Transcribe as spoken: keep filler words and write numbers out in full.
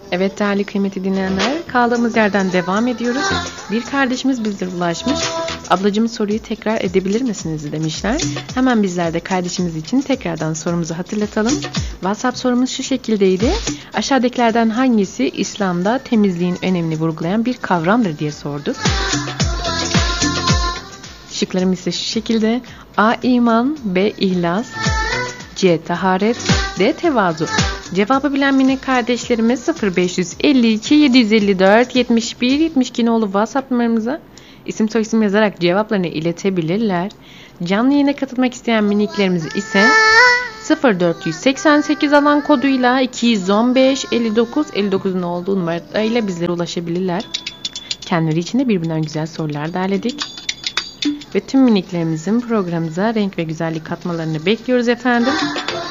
Evet değerli kıymetli dinleyenler, kaldığımız yerden devam ediyoruz. Bir kardeşimiz bizlere ulaşmış. Ablacığım soruyu tekrar edebilir misiniz demişler. Hemen bizler de kardeşimiz için tekrardan sorumuzu hatırlatalım. WhatsApp sorumuz şu şekildeydi. Aşağıdakilerden hangisi İslam'da temizliğin önemini vurgulayan bir kavramdır diye sorduk. Şıklarımız ise şu şekilde: A. İman, B. İhlas, C. Taharet, D. Tevazu. Cevabı bilen minik kardeşlerimiz sıfır beş elli iki yedi yüz elli dört yetmiş bir yetmiş iki nolu WhatsApp numaramıza isim soyisim yazarak cevaplarını iletebilirler. Canlı yayına katılmak isteyen miniklerimiz ise sıfır dört seksen sekiz alan koduyla iki yüz on beş elli dokuz elli dokuzun olduğu numarayla bizlere ulaşabilirler. Kendileri için de birbirinden güzel sorular derledik. Ve tüm miniklerimizin programımıza renk ve güzellik katmalarını bekliyoruz efendim.